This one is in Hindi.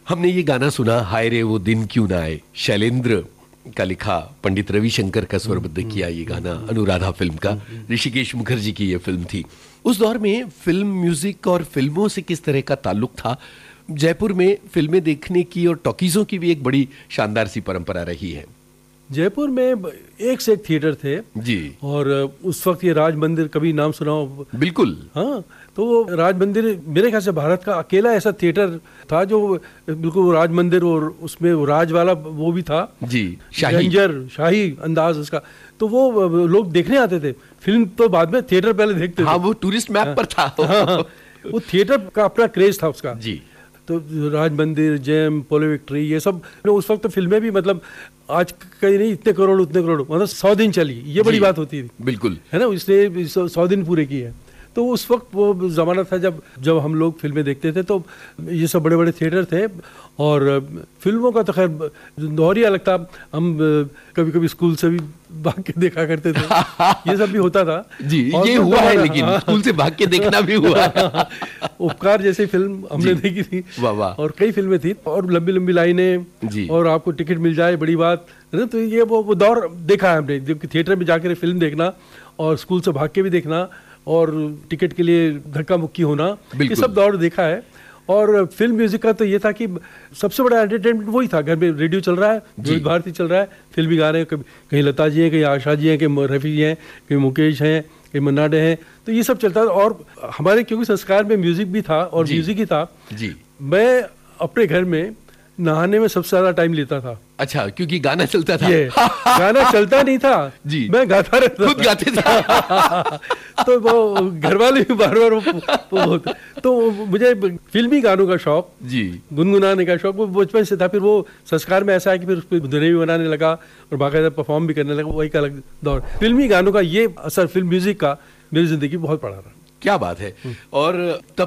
हमने ये गाना सुना, हाय रे वो दिन क्यों ना आए, शैलेंद्र का लिखा, पंडित रविशंकर का स्वरबद्ध किया ये गाना, अनुराधा फिल्म का, ऋषिकेश मुखर्जी की ये फिल्म थी। उस दौर में फिल्म म्यूजिक और फिल्मों से किस तरह का ताल्लुक था? जयपुर में फिल्में देखने की और टॉकीज़ों की भी एक बड़ी शानदार सी परंपरा रही है। जयपुर में एक से एक थिएटर थे जी। और उस वक्त ये राज मंदिर, कभी नाम सुना हो? बिल्कुल। हाँ, तो वो राज मंदिर मेरे ख्याल से भारत का अकेला ऐसा थिएटर था जो बिल्कुल राज मंदिर, और उसमें वो राज वाला वो भी था जी, शाही अंदाज उसका। तो वो लोग देखने आते थे फिल्म, तो बाद में थिएटर पहले देखते थे। हाँ, वो टूरिस्ट मैप पर था। हाँ, वो थिएटर का अपना क्रेज था उसका जी। तो राज मंदिर, जेम, पोलो विक्ट्री, ये सब उस वक्त तो फिल्में भी मतलब आज कहीं नहीं, इतने करोड़ उतने करोड़, मतलब 100 दिन चली, ये बड़ी बात होती थी। बिल्कुल, है ना, इसलिए 100 दिन पूरे किए हैं। तो उस वक्त वो ज़माना था जब हम लोग फिल्में देखते थे, तो ये सब बड़े बड़े थिएटर थे और फिल्मों का तो खैर दौर ही अलग था। हम कभी कभी स्कूल से भी भाग के देखा करते थे, ये सब भी होता था जी। ये हुआ है, लेकिन स्कूल से भाग के देखना भी हुआ। उपकार जैसी फिल्म हमने देखी थी। वाह वाह। और कई फिल्में थी और लंबी लंबी लाइनें, और आपको टिकट मिल जाए, बड़ी बात है ना। तो ये वो दौर देखा है हमने, जबकि थिएटर में जाकर फिल्म देखना और स्कूल से भाग के भी देखना और टिकट के लिए धक्का मुक्की होना, ये सब दौर देखा है। और फिल्म म्यूजिक का तो ये था कि सबसे बड़ा एंटरटेनमेंट वही था। घर में रेडियो चल रहा है, विविध भारती चल रहा है, फिल्मी गाने, कहीं लता जी हैं, कहीं आशा जी हैं, कहीं रफ़ी जी हैं, कहीं मुकेश हैं, कहीं मन्ना डे हैं, तो ये सब चलता था। और हमारे क्योंकि संस्कार में म्यूजिक भी था और म्यूजिक ही था जी। मैं अपने घर में नहाने में सबसे ज्यादा टाइम लेता था। अच्छा, क्योंकि गाना चलता था। ये गाना चलता नहीं था जी, मैं गाता रहता, खुद गाते था। तो वो घर वाले भी बार बार तो मुझे फिल्मी गानों का शौक जी, गुनगुनाने का शौक वो बचपन से था। फिर वो संस्कार में ऐसा है कि फिर उसको धुनें भी बनाने लगा और बाकायदा परफॉर्म भी करने लगा, वही का अलग दौर। फिल्मी गानों का ये असर फिल्म म्यूजिक का मेरी जिंदगी बहुत पड़ा रहा। क्या बात है। और तब